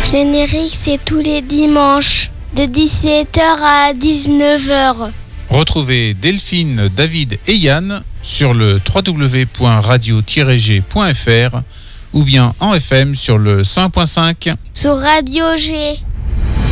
Générique, c'est tous les dimanches, de 17h à 19h. Retrouvez Delphine, David et Yann sur le www.radio-g.fr ou bien en FM sur le 101.5. Sur Radio G.